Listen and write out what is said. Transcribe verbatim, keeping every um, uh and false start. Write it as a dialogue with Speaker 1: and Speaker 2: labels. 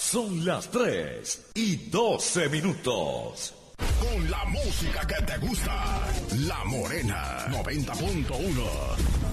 Speaker 1: Son las tres y doce minutos.
Speaker 2: Con la música que te gusta, La Morena noventa punto uno.